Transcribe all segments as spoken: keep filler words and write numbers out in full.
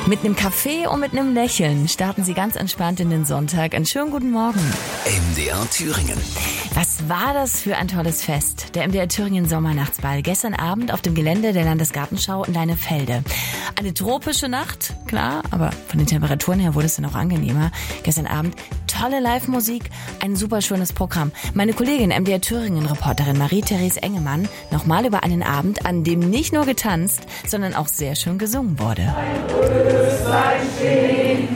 Mit einem Kaffee und mit einem Lächeln starten Sie ganz entspannt in den Sonntag. Einen schönen guten Morgen. M D R Thüringen. Was war das für ein tolles Fest? Der M D R Thüringen Sommernachtsball. Gestern Abend auf dem Gelände der Landesgartenschau in Leinefelde. Eine tropische Nacht, klar, aber von den Temperaturen her wurde es dann auch angenehmer. Gestern Abend tolle Live-Musik, ein super schönes Programm. Meine Kollegin M D R Thüringen-Reporterin Marie-Therese Engemann nochmal über einen Abend, an dem nicht nur getanzt, sondern auch sehr schön gesungen wurde. Röslein stehen,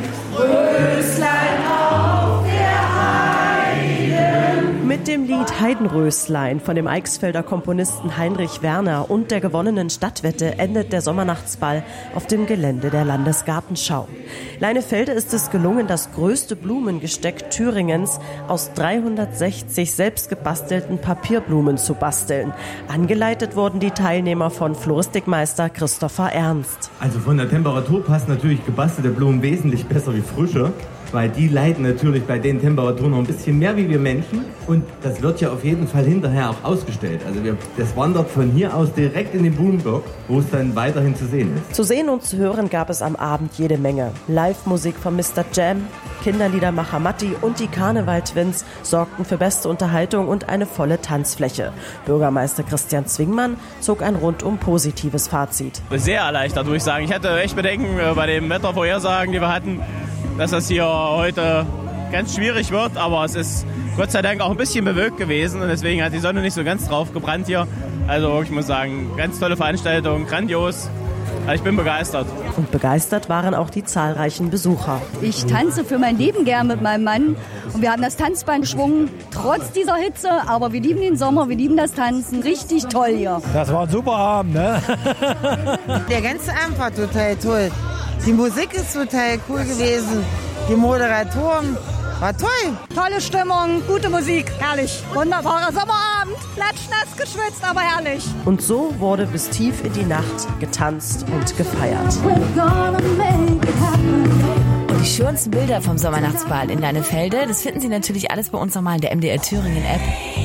Röslein auf der Heide. Mit dem Lied Heidenröslein von dem Eichsfelder Komponisten Heinrich Werner und der gewonnenen Stadtwette endet der Sommernachtsball auf dem Gelände der Landesgartenschau. Leinefelde ist es gelungen, das größte Blumengesteck Thüringens aus dreihundertsechzig selbst gebastelten Papierblumen zu basteln. Angeleitet wurden die Teilnehmer von Floristikmeister Christopher Ernst. Also von der Temperatur passt natürlich gebastelte Blumen wesentlich besser wie frische, weil die leiden natürlich bei den Temperaturen noch ein bisschen mehr wie wir Menschen. Und das wird ja auf jeden Fall hinterher auch ausgestellt. Also wir, das wandert von hier aus direkt in den Blumenblock, wo es dann weiterhin zu sehen ist. Zu sehen und zu hören gab es am Abend jede Menge. Live-Musik von Mister Jam, Kinderliedermacher Matti und die Karneval-Twins sorgten für beste Unterhaltung und eine volle Tanzfläche. Bürgermeister Christian Zwingmann zog ein rundum positives Fazit. Sehr erleichtert, würde ich sagen. Ich hatte echt Bedenken bei den Wettervorhersagen, die wir hatten, dass das hier heute ganz schwierig wird, aber es ist Gott sei Dank auch ein bisschen bewölkt gewesen und deswegen hat die Sonne nicht so ganz drauf gebrannt hier. Also ich muss sagen, ganz tolle Veranstaltung, grandios. Also ich bin begeistert. Und begeistert waren auch die zahlreichen Besucher. Ich tanze für mein Leben gern mit meinem Mann und wir haben das Tanzbein geschwungen, trotz dieser Hitze, aber wir lieben den Sommer, wir lieben das Tanzen, richtig toll hier. Das war ein super Abend, ne? Der ganze Abend war total toll. Die Musik ist total cool gewesen, die Moderatoren, war toll. Tolle Stimmung, gute Musik, herrlich. Wunderbarer Sommerabend, klatschnass geschwitzt, aber herrlich. Und so wurde bis tief in die Nacht getanzt und gefeiert. Und die schönsten Bilder vom Sommernachtsball in Leinefelde, das finden Sie natürlich alles bei uns nochmal in der M D R Thüringen App.